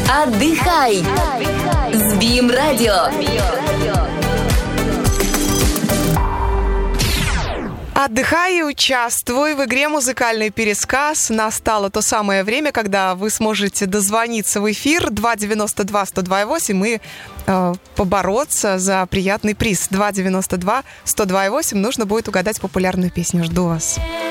Отдыхай с БИМ Радио. Отдыхай и участвуй в игре «Музыкальный пересказ». Настало то самое время, когда вы сможете дозвониться в эфир 292-102-8 и побороться за приятный приз. 292-102-8. Нужно будет угадать популярную песню. Жду вас.